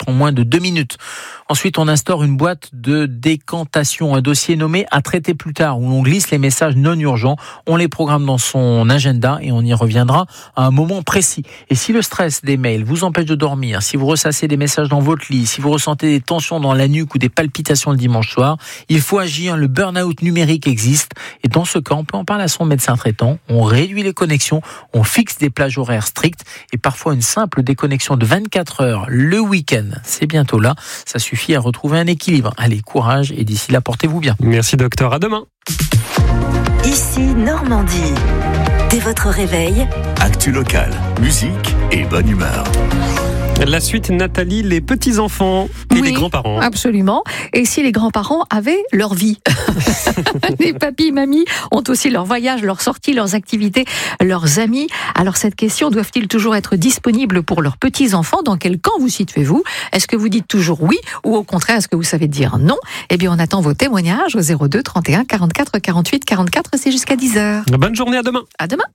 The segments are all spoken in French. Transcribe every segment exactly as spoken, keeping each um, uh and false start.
en moins de deux minutes. Ensuite, on instaure une boîte de décantation, un dossier nommé à traiter plus tard, où l'on glisse les messages non urgents, on les programme dans son agenda et on y reviendra à un moment précis. Et si le stress des mails vous empêche de dormir, si vous ressassez des messages dans votre lit, si vous ressentez des tensions dans la nuque ou des palpitations le dimanche soir, il faut agir. Le burn-out numérique existe et dans ce cas, on peut en parler à son médecin traitant. On réduit les connexions, on fixe des plages horaires strictes et parfois une simple déconnexion de vingt-quatre heures le week-end. C'est bientôt là. Ça suffit à retrouver un équilibre. Allez, courage et d'ici là, portez-vous bien. Merci docteur, à demain. Ici Normandie. Dès votre réveil, actu locale, musique et bonne humeur. La suite, Nathalie, les petits-enfants et oui, les grands-parents. Absolument. Et si les grands-parents avaient leur vie? Les papis, mamies ont aussi leur voyage, leurs sorties, leurs activités, leurs amis. Alors cette question, doivent-ils toujours être disponibles pour leurs petits-enfants? Dans quel camp vous situez-vous? Est-ce que vous dites toujours oui ou au contraire, est-ce que vous savez dire non? Eh bien, on attend vos témoignages au zéro deux trente et un quarante-quatre quarante-huit quarante-quatre. C'est jusqu'à dix heures. Bonne journée, à demain. À demain.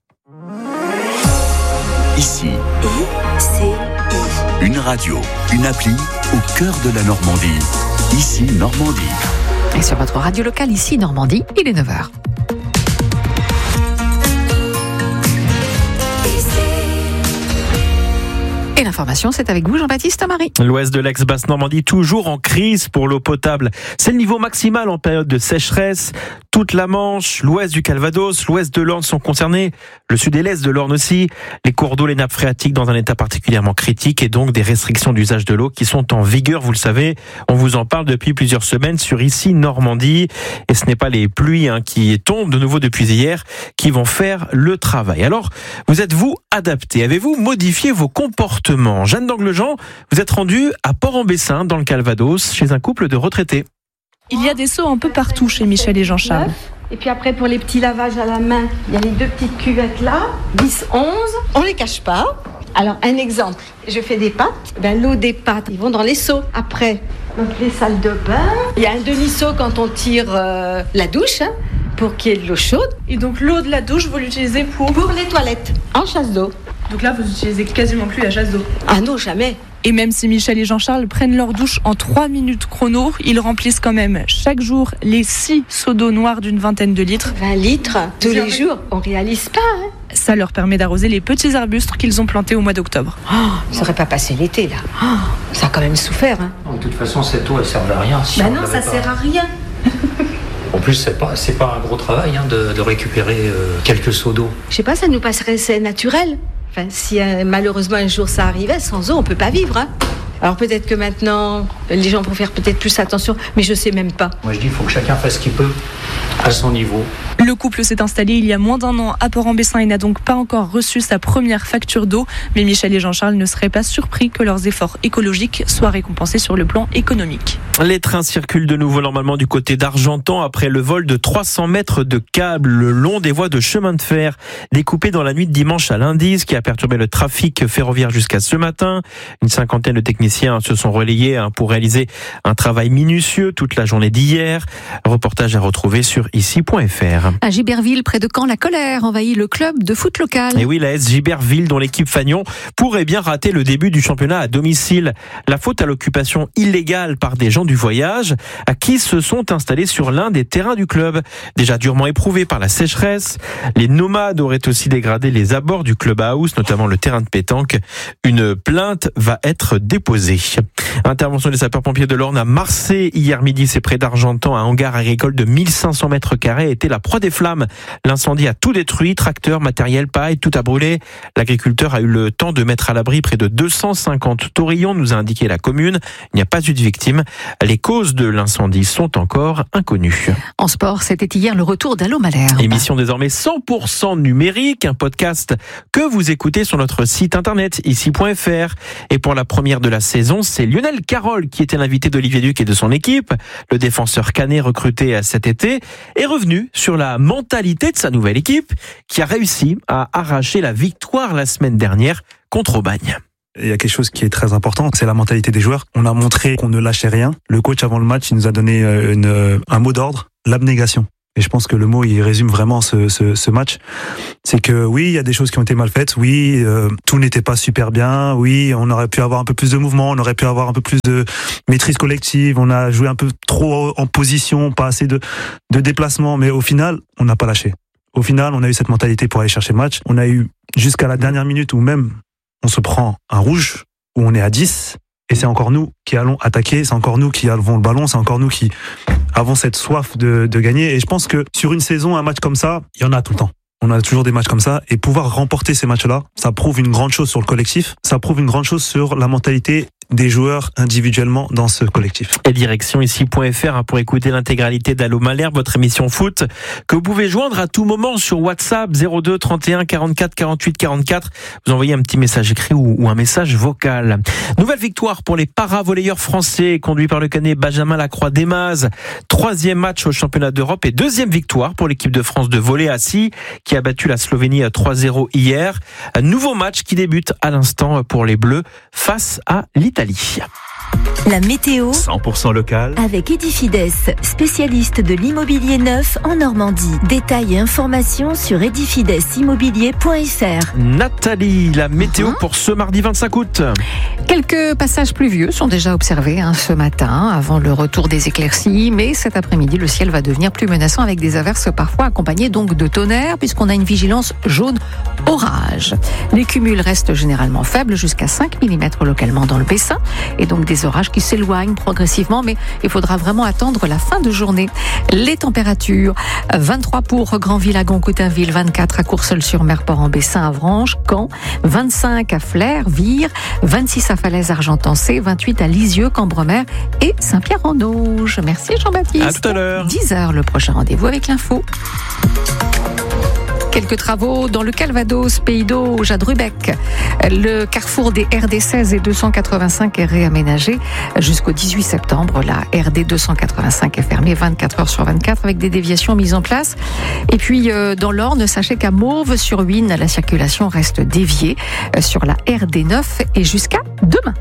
Ici, I C I. Une radio, une appli au cœur de la Normandie. Ici Normandie. Et sur votre radio locale, ici Normandie, il est neuf heures. Et l'information, c'est avec vous, Jean-Baptiste Marie. L'ouest de l'ex-Basse-Normandie, toujours en crise pour l'eau potable. C'est le niveau maximal en période de sécheresse. Toute la Manche, l'ouest du Calvados, l'ouest de l'Orne sont concernés. Le sud et l'est de l'Orne aussi. Les cours d'eau, les nappes phréatiques dans un état particulièrement critique et donc des restrictions d'usage de l'eau qui sont en vigueur, vous le savez. On vous en parle depuis plusieurs semaines sur Ici Normandie. Et ce n'est pas les pluies hein, qui tombent de nouveau depuis hier qui vont faire le travail. Alors, vous êtes-vous adapté? Avez-vous modifié vos comportements? Jeanne d'Anglejean, vous êtes rendue à Port-en-Bessin, dans le Calvados, chez un couple de retraités. Il y a des seaux un peu partout chez Michel et Jean-Charles. Et puis après, pour les petits lavages à la main, il y a les deux petites cuvettes là, dix, onze. On les cache pas. Alors, un exemple. Je fais des pâtes. Ben, l'eau des pâtes, ils vont dans les seaux. Après, donc les salles de bain. Il y a un demi-seau quand on tire euh, la douche, hein, pour qu'il y ait de l'eau chaude. Et donc l'eau de la douche, vous l'utilisez pour... Pour les toilettes, en chasse d'eau. Donc là, vous utilisez quasiment plus la chasse d'eau. Ah non, jamais. Et même si Michel et Jean-Charles prennent leur douche en trois minutes chrono, ils remplissent quand même chaque jour les six seaux d'eau noire d'une vingtaine de litres. vingt litres tous les jours, on réalise pas. Hein. Ça leur permet d'arroser les petits arbustes qu'ils ont plantés au mois d'octobre. Oh, ça n'aurait pas passé l'été là. Oh, ça a quand même souffert. Hein. De toute façon, cette eau, elle sert à rien. Si bah on non, ça pas. sert à rien. En plus, c'est pas, c'est pas un gros travail hein, de, de récupérer euh, quelques seaux d'eau. Je sais pas, ça nous passerait, c'est naturel. Enfin, si euh, malheureusement un jour ça arrivait, sans eau, on peut pas vivre. Hein. Alors peut-être que maintenant, les gens vont faire peut-être plus attention, mais je sais même pas. Moi je dis, il faut que chacun fasse ce qu'il peut à son niveau. Le couple s'est installé il y a moins d'un an à Port-en-Bessin et n'a donc pas encore reçu sa première facture d'eau. Mais Michel et Jean-Charles ne seraient pas surpris que leurs efforts écologiques soient récompensés sur le plan économique. Les trains circulent de nouveau normalement du côté d'Argentan après le vol de trois cents mètres de câbles le long des voies de chemin de fer découpées dans la nuit de dimanche à lundi, ce qui a perturbé le trafic ferroviaire jusqu'à ce matin. Une cinquantaine de techniciens se sont relayés pour réaliser un travail minutieux toute la journée d'hier. Reportage à retrouver sur ici point f r. À Giberville, près de Caen, la colère envahit le club de foot local. Et oui, la S Giberville, dont l'équipe Fagnon pourrait bien rater le début du championnat à domicile. La faute à l'occupation illégale par des gens du voyage, à qui se sont installés sur l'un des terrains du club. Déjà durement éprouvé par la sécheresse, les nomades auraient aussi dégradé les abords du clubhouse, notamment le terrain de pétanque. Une plainte va être déposée. Intervention des sapeurs-pompiers de l'Orne à Marseille hier midi, c'est près d'Argentan, un hangar agricole de mille cinq cents mètres carrés était la proie des flammes. L'incendie a tout détruit, tracteurs, matériel, paille, tout a brûlé. L'agriculteur a eu le temps de mettre à l'abri près de deux cent cinquante taurillons, nous a indiqué la commune. Il n'y a pas eu de victimes. Les causes de l'incendie sont encore inconnues. En sport, c'était hier le retour d'Allo Malherbe. Émission désormais cent pour cent numérique, un podcast que vous écoutez sur notre site internet ici point f r. Et pour la première de la saison, c'est Lionel Carroll qui était l'invité d'Olivier Duc et de son équipe. Le défenseur canet recruté cet été est revenu sur la mentalité de sa nouvelle équipe qui a réussi à arracher la victoire la semaine dernière contre Aubagne. Il y a quelque chose qui est très important, c'est la mentalité des joueurs. On a montré qu'on ne lâchait rien. Le coach avant le match, il nous a donné une, un mot d'ordre, l'abnégation. Et je pense que le mot, il résume vraiment ce, ce, ce match. C'est que oui, il y a des choses qui ont été mal faites. Oui, euh, tout n'était pas super bien. Oui, on aurait pu avoir un peu plus de mouvement. On aurait pu avoir un peu plus de maîtrise collective. On a joué un peu trop en position, pas assez de, de déplacement. Mais au final, on n'a pas lâché. Au final, on a eu cette mentalité pour aller chercher le match. On a eu jusqu'à la dernière minute où même on se prend un rouge, où on est à dix. Et c'est encore nous qui allons attaquer, c'est encore nous qui avons le ballon, c'est encore nous qui avons cette soif de, de gagner. Et je pense que sur une saison, un match comme ça, il y en a tout le temps. On a toujours des matchs comme ça. Et pouvoir remporter ces matchs-là, ça prouve une grande chose sur le collectif. Ça prouve une grande chose sur la mentalité des joueurs individuellement dans ce collectif. Et direction ici point f r pour écouter l'intégralité d'Allô Malherbe, votre émission foot, que vous pouvez joindre à tout moment sur WhatsApp zéro deux trente et un quarante-quatre quarante-huit quarante-quatre. Vous envoyez un petit message écrit ou, ou un message vocal. Nouvelle victoire pour les para-volleyeurs français, conduits par le Canet Benjamin Lacroix-Desmazes. Troisième match au championnat d'Europe et deuxième victoire pour l'équipe de France de volley assis, qui a battu la Slovénie à trois zéro hier. Un nouveau match qui débute à l'instant pour les Bleus face à l'Italie. La météo cent pour cent local avec Edifides, spécialiste de l'immobilier neuf en Normandie. Détails et informations sur edifides immobilier point f r. Nathalie, la météo mmh. pour ce mardi vingt-cinq août. Quelques passages pluvieux sont déjà observés hein, ce matin, avant le retour des éclaircies, mais cet après-midi, le ciel va devenir plus menaçant avec des averses parfois accompagnées donc de tonnerre, puisqu'on a une vigilance jaune orage. Les cumuls restent généralement faibles, jusqu'à cinq millimètres localement dans le Bessin, et donc des orages qui s'éloignent progressivement, mais il faudra vraiment attendre la fin de journée. Les températures, vingt-trois pour Granville-Agon, Coutainville, vingt-quatre à Courseulles-sur-Mer, Port-en-Bessin, Avranches, Caen, vingt-cinq à Flers, Vire, vingt-six à Falaise-Argentancé, vingt-huit à Lisieux, Cambremer et Saint-Pierre-en-Auge. Merci Jean-Baptiste. À tout à l'heure. dix heures, le prochain rendez-vous avec l'info. Quelques travaux dans le Calvados, Pays d'Auge, à Drubec. Le carrefour des R D seize et deux cent quatre-vingt-cinq est réaménagé jusqu'au dix-huit septembre. La R D deux cent quatre-vingt-cinq est fermée vingt-quatre heures sur vingt-quatre avec des déviations mises en place. Et puis, euh, dans l'Orne, sachez qu'à Mauves-sur-Huisne, la circulation reste déviée euh, sur la R D neuf et jusqu'à demain.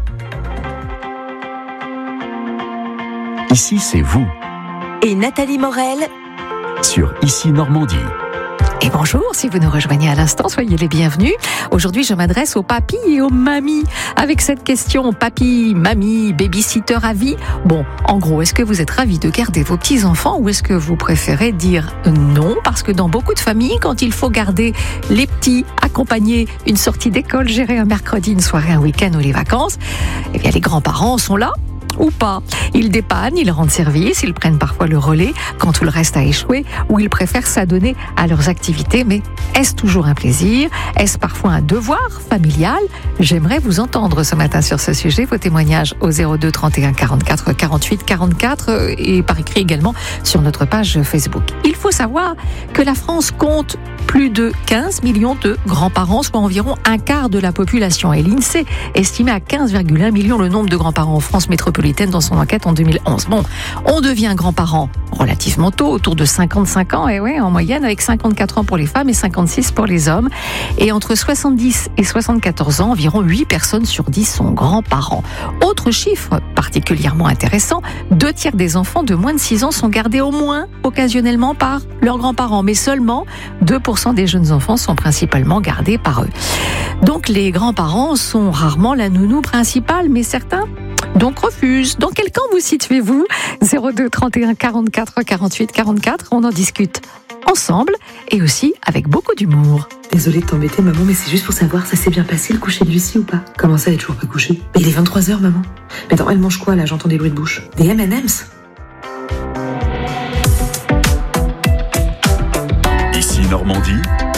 Ici, c'est vous. Et Nathalie Morel Sur Ici Normandie. Et bonjour, si vous nous rejoignez à l'instant, soyez les bienvenus. Aujourd'hui, je m'adresse aux papis et aux mamies avec cette question. Papy, mamie, babysitter à vie. Bon, en gros, est-ce que vous êtes ravis de garder vos petits-enfants ou est-ce que vous préférez dire non? Parce que dans beaucoup de familles, quand il faut garder les petits, accompagner une sortie d'école, gérer un mercredi, une soirée, un week-end ou les vacances, eh bien, les grands-parents sont là. Ou pas. Ils dépannent, ils rendent service, ils prennent parfois le relais quand tout le reste a échoué, ou ils préfèrent s'adonner à leurs activités. Mais est-ce toujours un plaisir? Est-ce parfois un devoir familial? J'aimerais vous entendre ce matin sur ce sujet. Vos témoignages au zéro deux trente et un quarante-quatre quarante-huit quarante-quatre et par écrit également sur notre page Facebook. Il faut savoir que la France compte plus de quinze millions de grands-parents, soit environ un quart de la population. Et l'INSEE estimait à quinze virgule un millions le nombre de grands-parents en France métropolitaine dans son enquête en deux mille onze. Bon, on devient grand-parent relativement tôt, autour de cinquante-cinq ans, et ouais, en moyenne, avec cinquante-quatre ans pour les femmes et cinquante-six pour les hommes. Et entre soixante-dix et soixante-quatorze ans, environ huit personnes sur dix sont grands-parents. Autre chiffre particulièrement intéressant, deux tiers des enfants de moins de six ans sont gardés au moins occasionnellement par leurs grands-parents, mais seulement deux pour cent des jeunes enfants sont principalement gardés par eux. Donc les grands-parents sont rarement la nounou principale, mais certains donc refusent. Dans quel camp vous situez-vous? zéro deux trente et un quarante-quatre quarante-huit quarante-quatre, on en discute ensemble et aussi avec beaucoup d'humour. Désolée de t'embêter, maman, mais c'est juste pour savoir, ça s'est bien passé le coucher de Lucie ou pas? Comment ça, elle est toujours pas couchée? Mais il est vingt-trois heures, maman. Mais attends, elle mange quoi là? J'entends des bruits de bouche. Des M and M's? Ici Normandie.